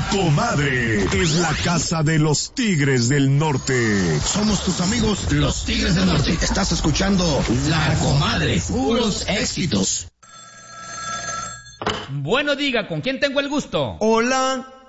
Comadre es la casa de los Tigres del Norte. Somos tus amigos, los Tigres del Norte. Estás escuchando La Comadre, puros éxitos. Bueno, diga, ¿con quién tengo el gusto? Hola,